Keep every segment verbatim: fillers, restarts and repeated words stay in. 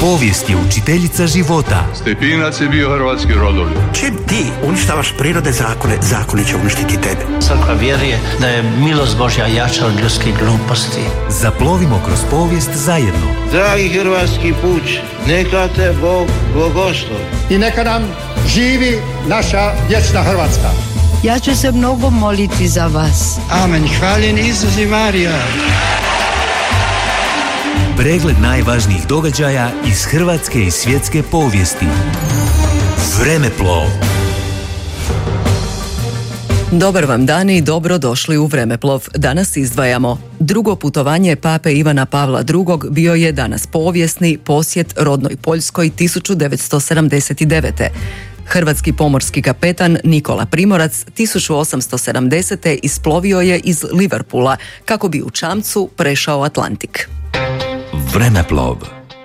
Povijest je učiteljica života. Stepinac je bio hrvatski rodoljub. Čim ti uništavaš prirode zakone, zakoni će uništiti tebe. Crkva vjeruje da je milost Božja jača od ljudskih gluposti. Zaplovimo kroz povijest zajedno. Dragi hrvatski puč, neka te Bog blagoslovi. I neka nam živi naša vječna Hrvatska. Ja ću se mnogo moliti za vas. Amen. Hvaljen Isus i Marija. Pregled najvažnijih događaja iz hrvatske i svjetske povijesti. Vremeplov. Dobar vam dan i dobro došli u Vremeplov. Danas izdvajamo. Drugo putovanje pape Ivana Pavla drugog bio je danas povijesni posjet rodnoj Poljskoj tisuću devetsto sedamdeset devete. Hrvatski pomorski kapetan Nikola Primorac tisuću osamsto sedamdesete isplovio je iz Liverpoola kako bi u čamcu prešao Atlantik. Vremeplov.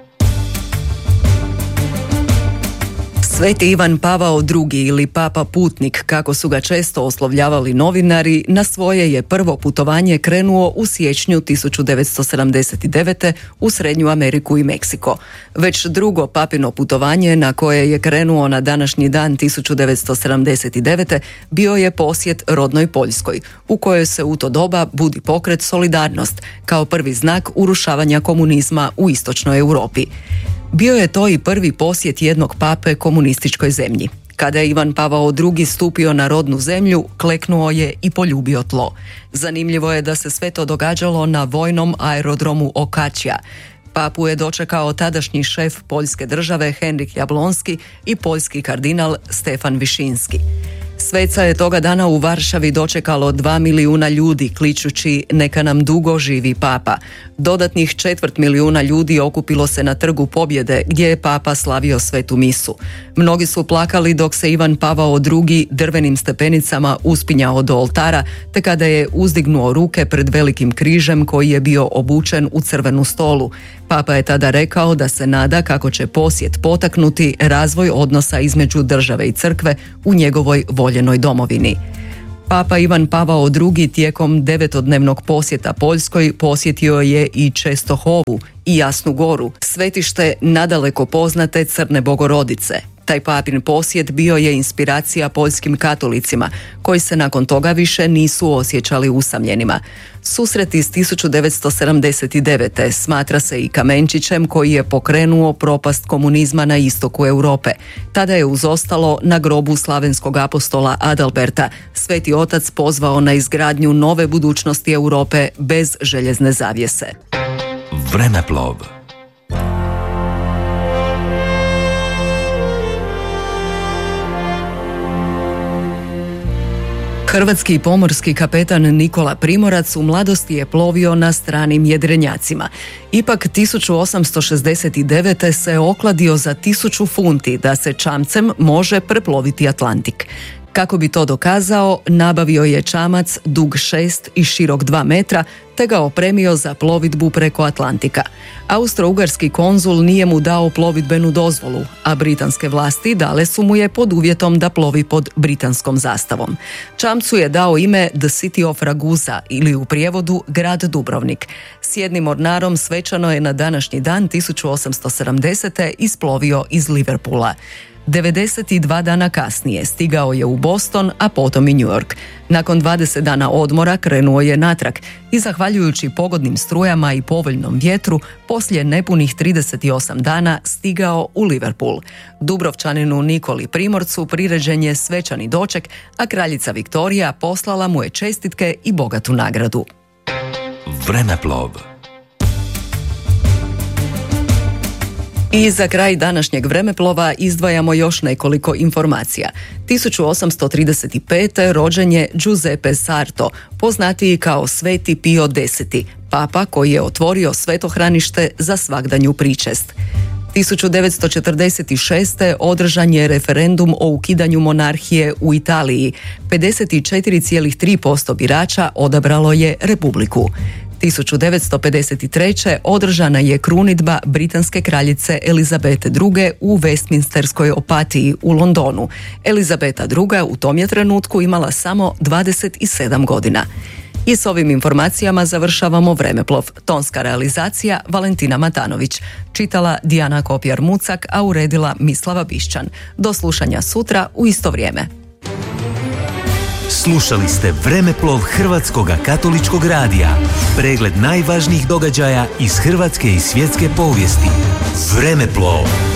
Sveti Ivan Pavao drugi ili Papa Putnik, kako su ga često oslovljavali novinari, na svoje je prvo putovanje krenuo u siječnju tisuću devetsto sedamdeset devete u Srednju Ameriku i Meksiko. Već drugo papino putovanje na koje je krenuo na današnji dan tisuću devetsto sedamdeset devete bio je posjet rodnoj Poljskoj, u kojoj se u to doba budi pokret Solidarnost kao prvi znak urušavanja komunizma u istočnoj Europi. Bio je to i prvi posjet jednog pape komunističkoj zemlji. Kada je Ivan Pavao drugi stupio na rodnu zemlju, kleknuo je i poljubio tlo. Zanimljivo je da se sve to događalo na vojnom aerodromu Okačija. Papu je dočekao tadašnji šef Poljske države Henryk Jablonski i poljski kardinal Stefan Višinski. Sveca je toga dana u Varšavi dočekalo dva milijuna ljudi, kličući neka nam dugo živi papa. Dodatnih četvrt milijuna ljudi okupilo se na Trgu Pobjede, gdje je papa slavio svetu misu. Mnogi su plakali dok se Ivan Pavao drugi drvenim stepenicama uspinjao do oltara, te kada je uzdignuo ruke pred velikim križem koji je bio obučen u crvenu stolu. Papa je tada rekao da se nada kako će posjet potaknuti razvoj odnosa između države i crkve u njegovoj voljenoj domovini. Papa Ivan Pavao drugi tijekom devetodnevnog posjeta Poljskoj posjetio je i Čestohovu i Jasnu Goru, svetište nadaleko poznate Crne Bogorodice. Taj papin posjet bio je inspiracija poljskim katolicima, koji se nakon toga više nisu osjećali usamljenima. Susret iz tisuću devetsto sedamdeset devete smatra se i kamenčićem koji je pokrenuo propast komunizma na istoku Europe. Tada je uz ostalo na grobu slavenskog apostola Adalberta Sveti Otac pozvao na izgradnju nove budućnosti Europe bez željezne zavjese. Vremeplov. Hrvatski pomorski kapetan Nikola Primorac u mladosti je plovio na stranim jedrenjacima. Ipak tisuću osamsto šezdeset devete se okladio za tisuću funti da se čamcem može preploviti Atlantik. Kako bi to dokazao, nabavio je čamac dug šest i širok dva metra, te ga opremio za plovidbu preko Atlantika. Austro-ugarski konzul nije mu dao plovidbenu dozvolu, a britanske vlasti dale su mu je pod uvjetom da plovi pod britanskom zastavom. Čamcu je dao ime The City of Ragusa ili u prijevodu Grad Dubrovnik. S jednim mornarom svečano je na današnji dan tisuću osamsto sedamdesete isplovio iz Liverpoola. devedeset dva dana kasnije stigao je u Boston, a potom i New York. Nakon dvadeset dana odmora krenuo je natrag i zahvaljujući pogodnim strujama i povoljnom vjetru, poslije nepunih trideset osam dana stigao u Liverpool. Dubrovčaninu Nikoli Primorcu priređen je svečani doček, a kraljica Viktorija poslala mu je čestitke i bogatu nagradu. Vremeplov. I za kraj današnjeg vremeplova izdvajamo još nekoliko informacija. tisuću osamsto trideset pete rođen je Giuseppe Sarto, poznatiji kao Sveti Pio deseti, papa koji je otvorio svetohranište za svagdanju pričest. tisuću devetsto četrdeset šeste održan je referendum o ukidanju monarhije u Italiji. pedeset četiri zarez tri posto birača odabralo je republiku. tisuću devetsto pedeset treće održana je krunidba britanske kraljice Elizabete druge u Westminsterskoj opatiji u Londonu. Elizabeta druga u tom je trenutku imala samo dvadeset sedam godina. I s ovim informacijama završavamo Vremeplov. Tonska realizacija Valentina Matanović. Čitala Dijana Kopjar-Mucak, a uredila Mislava Bišćan. Do slušanja sutra u isto vrijeme. Slušali ste Vremeplov Hrvatskoga katoličkog radija. Pregled najvažnijih događaja iz hrvatske i svjetske povijesti. Vremeplov.